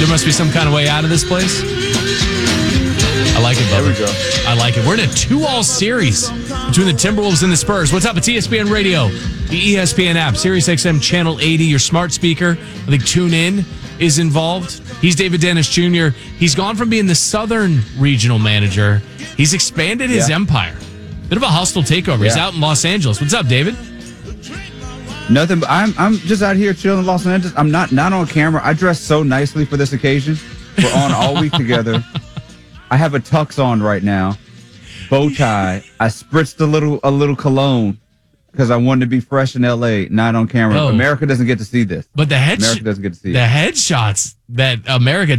There must be some kind of way out of this place. I like it, Bubba. There we go. I like it. We're in a 2-all series between the Timberwolves and the Spurs. What's up? It's ESPN Radio, the ESPN app, SiriusXM Channel 80, your smart speaker. I think TuneIn is involved. He's David Dennis Jr. He's gone from being the Southern regional manager. He's expanded his empire. Bit of a hostile takeover. He's out in Los Angeles. What's up, David? Nothing. But I'm just out here chilling in Los Angeles. I'm not on camera. I dressed so nicely for this occasion. We're on all week together. I have a tux on right now, bow tie. I spritzed a little cologne because I wanted to be fresh in L.A., not on camera. Oh. America doesn't get to see this. But America doesn't get to see the headshots that America